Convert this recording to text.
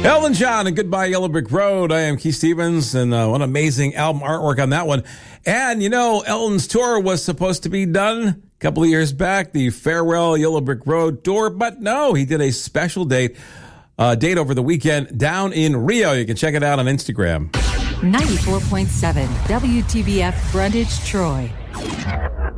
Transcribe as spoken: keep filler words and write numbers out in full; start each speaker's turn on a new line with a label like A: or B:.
A: Elton John and Goodbye Yellow Brick Road. I am Keith Stevens, and uh, what amazing album artwork on that one. And, you know, Elton's tour was supposed to be done a couple of years back, the Farewell Yellow Brick Road tour, but no, he did a special date, uh, date over the weekend down in Rio. You can check it out on Instagram.
B: ninety-four point seven W T B F Brundage, Troy.